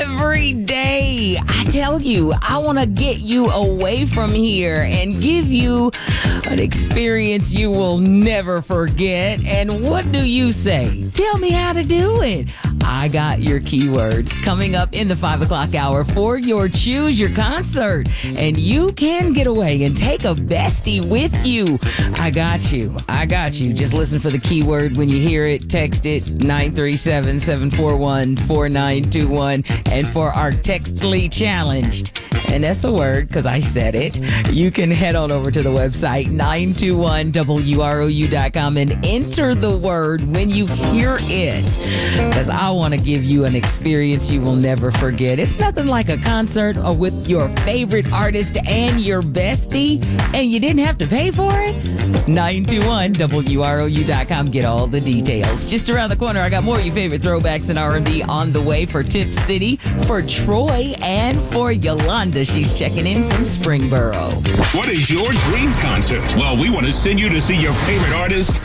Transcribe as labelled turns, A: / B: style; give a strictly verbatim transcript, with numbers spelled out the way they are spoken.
A: every day. I tell you, I want to get you away from here and give you an experience you will never forget. And what do you say? Tell me how to do it. I got your keywords coming up in the five o'clock hour for your Choose Your Concert. And you can get away and take a bestie with you. I got you. I got you. Just listen for the keyword. When you hear it, text it nine three seven, seven four one, four nine two one. And for our Textly Challenged, and that's a word because I said it, you can head on over to the website nine two one W R O U dot com and enter the word when you hear it, because I want to give you an experience you will never forget. It's nothing like a concert or with your favorite artist and your bestie, and you didn't have to pay for it. nine two one W R O U dot com. Get all the details. Just around the corner, I got more of your favorite throwbacks in R and B on the way for Tip City, for Troy, and for Yolanda. She's checking in from Springboro.
B: What is your dream concert? Well, we want to send you to see your favorite artist